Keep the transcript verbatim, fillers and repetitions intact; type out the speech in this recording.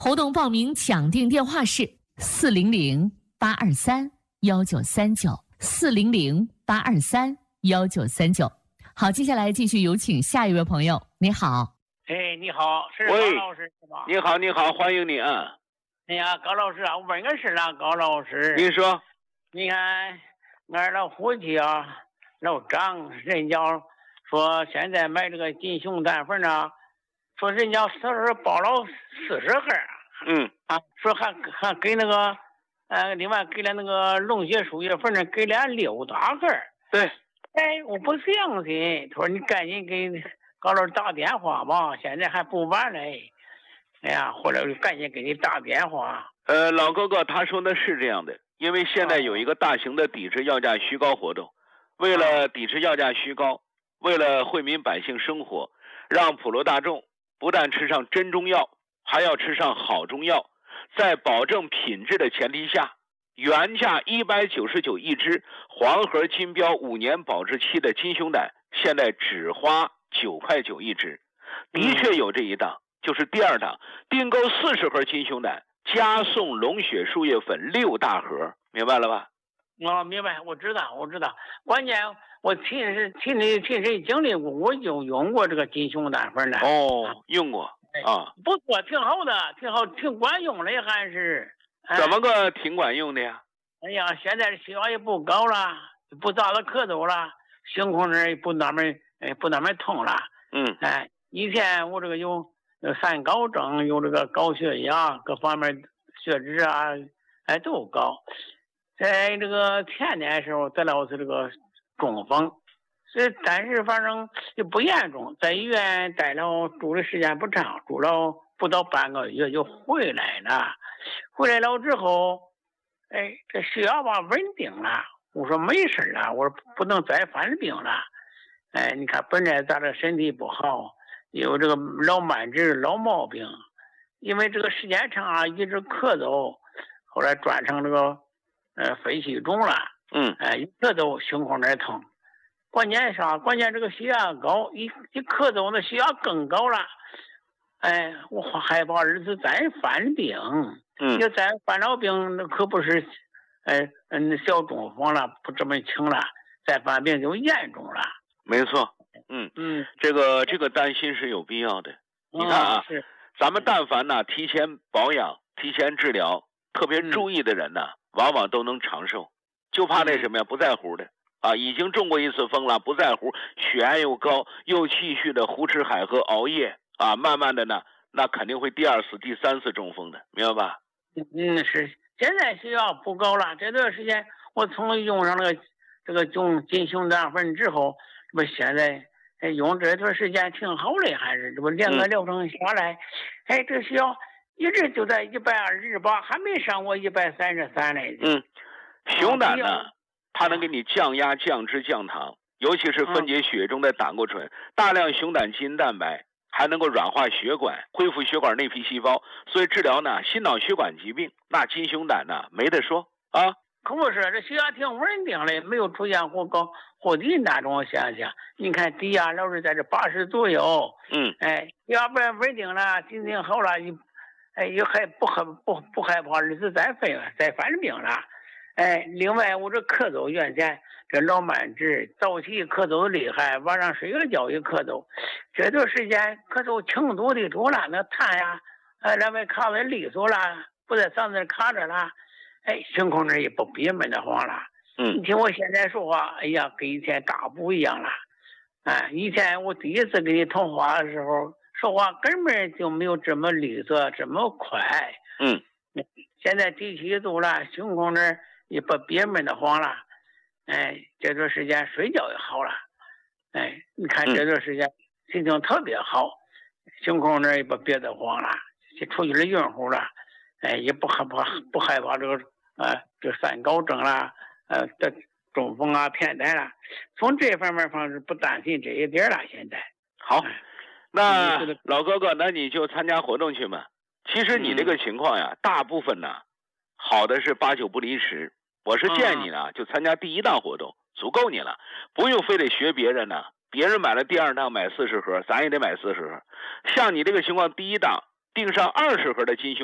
活动报名抢订电话是四零零八二三幺九三九四零零八二三幺九三九。好，接下来继续有请下一位朋友。你好， 哎，你好，是高老师是吧？ 你好，你好，欢迎你啊！ 哎呀，高老师啊，我问个事啊，高老师。 您说。 你看，俺老伙计啊，老张，人家说现在买这个金熊蛋粉呢，说人家说是包了四十盒。 嗯。 啊，说还还给那个，呃，另外给了那个龙血输液粉呢，给了六大盒。 对。 哎，我不相信，他说你赶紧给高老师打电话吧，现在还不晚嘞。哎呀，或者赶紧给你打电话。 呃，老哥哥，他说的是这样的，因为现在有一个大型的抵制药价虚高活动，为了抵制药价虚高，为了惠民百姓生活，让普罗大众不但吃上真中药，还要吃上好中药，在保证品质的前提下，原价一百九十九一支黄盒金标五年保质期的金熊胆，现在只花九块九一支。的确有这一档，就是第二档，订购四十盒金熊胆，加送龙血输液粉六大盒，明白了吧？ 我、哦、明白，我知道，我知道。关键我亲身亲身亲身经历过，我就用过这个金熊胆粉了。 哦，用过啊， 不错，挺好的，挺好，挺管用的，还是。 哎、怎么个挺管用的呀？ 哎呀，现在血压也不高了，不咋的咳嗽了，胸口那也不那么哎不那么痛了。 嗯。 哎，以前我这个有三高症，有这个高血压，各方面血脂啊，哎都高。在这个前年的时候得了是这个中风，所以但是反正也不严重，在医院待了住的时间不长，住了不到半个月就回来了。回来了之后，哎，这血压吧稳定了。我说没事了，我说不能再犯病了。哎，你看本来咱这身体不好，有这个老慢支老毛病，因为这个时间长啊，一直咳嗽，后来转成这个呃肺气肿了。 嗯。 哎，一咳嗽胸口那儿疼。关键是啥？关键这个血压高，一一咳嗽那血压更高了。哎，我害怕儿子再犯病。 嗯。 要再犯了病，那可不是，哎嗯小中风了，不这么轻了，再犯病就严重了。 没错。嗯嗯， 这个这个担心是有必要的。你看啊， 是咱们但凡呢提前保养、提前治疗，特别注意的人呢，嗯、往往都能长寿。就怕那什么呀，不在乎的啊，已经中过一次风了，不在乎，血压又高，又继续的胡吃海喝、熬夜啊，慢慢的呢，那肯定会第二次、第三次中风的，明白吧？ 嗯，是。现在血压不高了，这段时间我从用上那个这个用金熊胆粉之后，这不现在。哎，用这段时间挺好的，还是这不两个疗程下来，嗯、哎，这血压一直就在一百二十八，还没上过一百三十三嘞。 嗯，熊胆呢，它能给你降压、降脂、降糖，尤其是分解血中的胆固醇。嗯、大量熊胆基因蛋白还能够软化血管，恢复血管内皮细胞，所以治疗呢心脑血管疾病，那金熊胆呢没得说啊。 可不是，这血压挺稳定的，没有出现或高或低那种现象。你看低压老是在这八十左右， 嗯， 哎，要不然稳定了，心情好了，也，哎，也还不害不不害怕日子再犯再犯病了，哎，另外我这咳嗽原先这老慢支，早起咳嗽厉害，晚上睡个觉也咳嗽，这段时间咳嗽轻度的多了，那痰呀，哎，那边卡的利索了，不在嗓子卡着了。哎，胸口那也不憋闷的慌了。 嗯， 你听我现在说话，哎呀，跟以前大不一样了。哎，以前我第一次跟你通话的时候，说话根本就没有这么利索，这么快。 嗯， 现在提起度了，胸口那也不憋闷的慌了。哎，这段时间睡觉也好了。哎，你看这段时间心情特别好，胸口那也不憋得慌了，出去了晕乎了。哎，也不害怕，不害怕这个。呃，这三高症啦，呃，这中风啊、偏瘫啦，从这方面方是不担心这一点了。现在好，那老哥哥，那你就参加活动去嘛。其实你这个情况呀，嗯、大部分呢，好的是八九不离十。我是建议你呢，嗯、就参加第一档活动，足够你了，不用非得学别人呢。别人买了第二档买四十盒，咱也得买四十盒。像你这个情况，第一档订上二十盒的金熊。